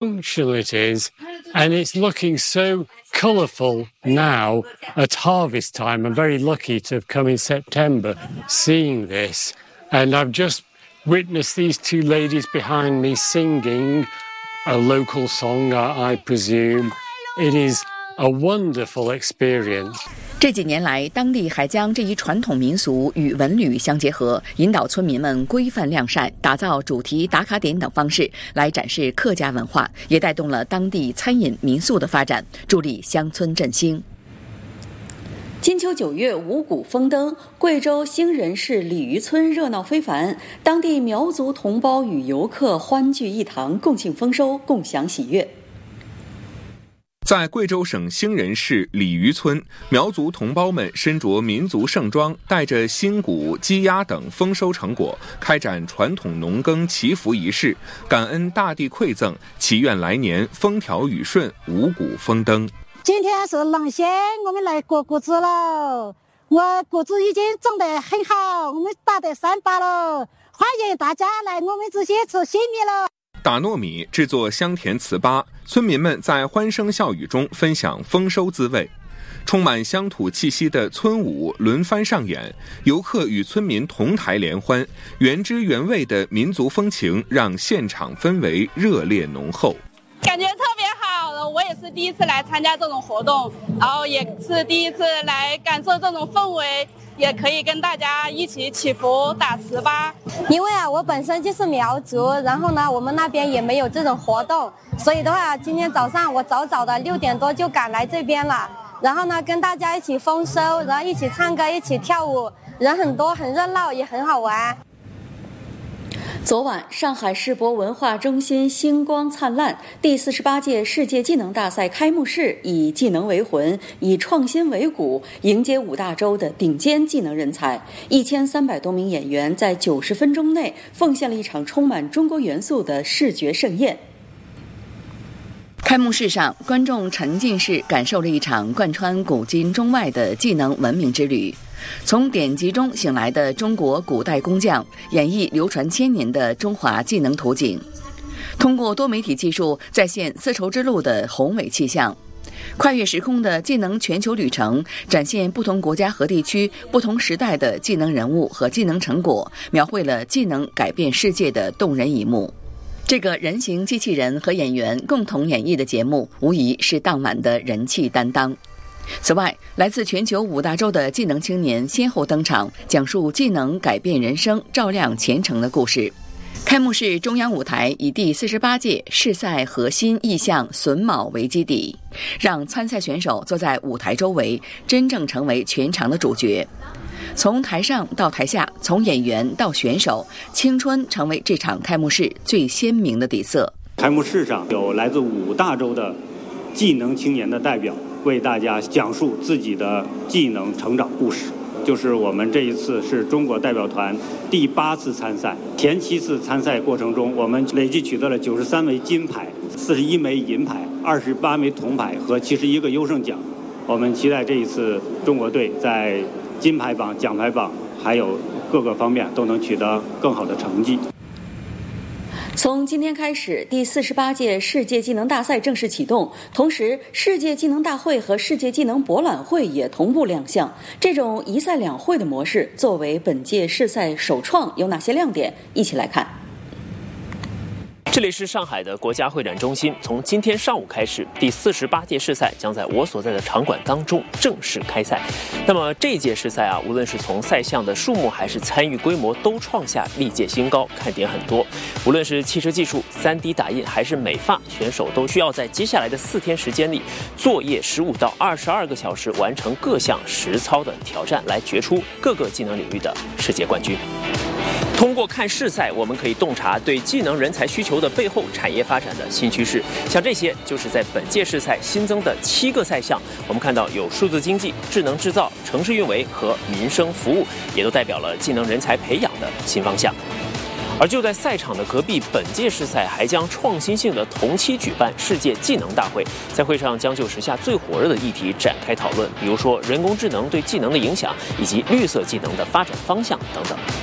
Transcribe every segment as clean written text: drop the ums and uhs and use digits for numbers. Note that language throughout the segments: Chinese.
functional it is, and it's looking so colourful now at harvest time. I'm very lucky to have come in September seeing this, and I've just witnessed these two ladies behind me singing a local song, I presume. It is a wonderful experience. 这几年来，当地还将这一传统民俗与文旅相结合，引导村民们规范晾晒，打造主题打卡点等方式来展示客家文化，也带动了当地餐饮民宿的发展，助力乡村振兴。金秋9月，五谷丰登，贵州兴仁市鲤鱼村热闹非凡，当地苗族同胞与游客欢聚一堂，共庆丰收，共享喜悦。 在贵州省兴仁市鲤鱼村，苗族同胞们身着民族盛装，带着新谷、鸡鸭等丰收成果，开展传统农耕祈福仪式，感恩大地馈赠，祈愿来年风调雨顺，五谷丰登。 今天是郎咸，我们来割谷子了，我谷子已经种得很好，我们打得3把了，欢迎大家来我们这些吃新米了。 打糯米制作香甜糍粑，村民们在欢声笑语中分享丰收滋味。充满乡土气息的村舞轮番上演，游客与村民同台联欢，原汁原味的民族风情让现场氛围热烈浓厚。 感觉特别好了，我也是第一次来参加这种活动，然后也是第一次来感受这种氛围，也可以跟大家一起祈福打糍粑。 因为我本身就是苗族，然后呢我们那边也没有这种活动，所以的话今天早上我早早的6点多就赶来这边了，然后呢跟大家一起丰收，然后一起唱歌，一起跳舞，人很多，很热闹，也很好玩。 昨晚，上海世博文化中心星光灿烂，第48届世界技能大赛开幕式以技能为魂，以创新为骨，迎接5大洲的顶尖技能人才。1300多名演员在90分钟内奉献了一场充满中国元素的视觉盛宴。开幕式上，观众沉浸式感受了一场贯穿古今中外的技能文明之旅。从典籍中醒来的中国古代工匠，演绎流传千年的中华技能图景，通过多媒体技术再现丝绸之路的宏伟气象，跨越时空的技能全球旅程，展现不同国家和地区、不同时代的技能人物和技能成果，描绘了技能改变世界的动人一幕。这个人形机器人和演员共同演绎的节目，无疑是当晚的人气担当。此外，来自全球5大洲的技能青年先后登场，讲述技能改变人生、照亮前程的故事。开幕式中央舞台以第48届世赛核心意象榫卯为基底，让参赛选手坐在舞台周围，真正成为全场的主角。从台上到台下，从演员到选手，青春成为这场开幕式最鲜明的底色。 开幕式上有来自5大洲的技能青年的代表，为大家讲述自己的技能成长故事。就是我们这一次是中国代表团第8次参赛，前7次参赛过程中，我们累计取得了93枚金牌、41枚银牌、28枚铜牌和71个优胜奖。我们期待这一次中国队在金牌榜、奖牌榜还有各个方面都能取得更好的成绩。 从今天开始，第48届世界技能大赛正式启动，同时世界技能大会和世界技能博览会也同步亮相。这种一赛两会的模式作为本届世赛首创，有哪些亮点？一起来看。 这里是上海的国家会展中心，从今天上午开始，第48届世赛将在我所在的场馆当中正式开赛。那么这一届世赛无论是从赛项的数目还是参与规模，都创下历届新高，看点很多。无论是汽车技术、3D 打印还是美发，选手都需要在接下来的4天时间里，作业15到22个小时，完成各项实操的挑战，来决出各个技能领域的世界冠军。通过看世赛，我们可以洞察对技能人才需求的背后产业发展的新趋势。像这些就是在本届世赛新增的7个赛项，我们看到有数字经济、智能制造、城市运维和民生服务，也都代表了技能人才培养的新方向。而就在赛场的隔壁，本届世赛还将创新性的同期举办世界技能大会，在会上将就时下最火热的议题展开讨论，比如说人工智能对技能的影响，以及绿色技能的发展方向等等。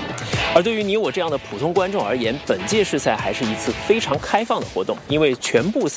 而对于你我这样的普通观众而言，本届世赛还是一次非常开放的活动，因为全部